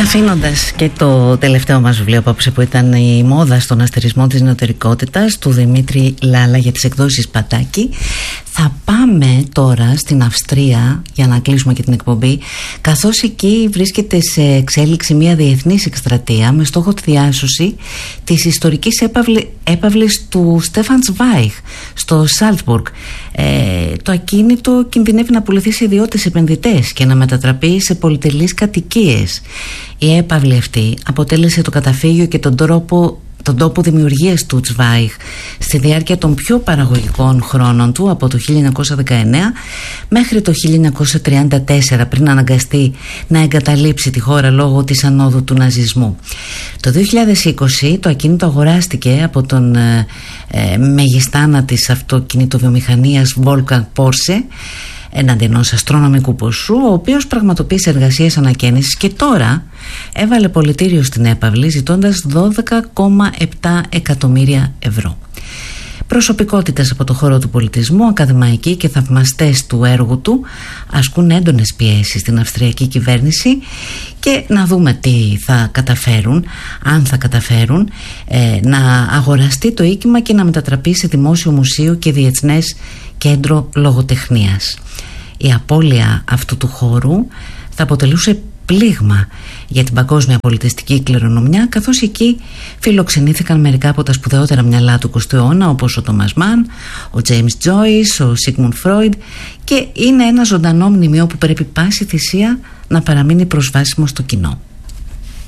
Αφήνοντας και το τελευταίο μας βιβλίο απόψε, που ήταν η μόδα στον αστερισμό της νεωτερικότητας, του Δημήτρη Λάλα, για τις εκδόσεις Πατάκη, θα πάμε τώρα στην Αυστρία για να κλείσουμε και την εκπομπή, καθώς εκεί βρίσκεται σε εξέλιξη μια διεθνής εκστρατεία με στόχο τη διάσωση της ιστορικής έπαυλης του Στέφαν Zweig στο Σάλτσμπουργκ. Το ακίνητο κινδυνεύει να πουληθεί σε ιδιώτες επενδυτές και να μετατραπεί σε πολυτελείς κατοικίες. Η έπαυλη αυτή αποτέλεσε το καταφύγιο και τον τόπο δημιουργίας του Zweig στη διάρκεια των πιο παραγωγικών χρόνων του, από το 1919 μέχρι το 1934, πριν αναγκαστεί να εγκαταλείψει τη χώρα λόγω της ανόδου του ναζισμού. Το 2020 το ακίνητο αγοράστηκε από τον μεγιστάνα της αυτοκινητοβιομηχανίας Wolfgang Porsche έναντι ενός αστρονομικού ποσού, ο οποίος πραγματοποίησε εργασίες ανακαίνησης και τώρα έβαλε πολιτήριο στην έπαυλη ζητώντας 12,7 εκατομμύρια ευρώ. Προσωπικότητες από το χώρο του πολιτισμού, ακαδημαϊκοί και θαυμαστές του έργου του ασκούν έντονες πιέσεις στην αυστριακή κυβέρνηση, και να δούμε τι θα καταφέρουν, αν θα καταφέρουν να αγοραστεί το οίκημα και να μετατραπεί σε δημόσιο μουσείο και διεθνές κέντρο λογοτεχνίας. Η απώλεια αυτού του χώρου θα αποτελούσε πλήγμα για την παγκόσμια πολιτιστική κληρονομιά, καθώς εκεί φιλοξενήθηκαν μερικά από τα σπουδαιότερα μυαλά του 20ου αιώνα, όπως ο Τόμας Μαν, ο Τζέιμς Τζόις, ο Σίγμουντ Φρόιντ, και είναι ένα ζωντανό μνημείο που πρέπει πάση θυσία να παραμείνει προσβάσιμο στο κοινό.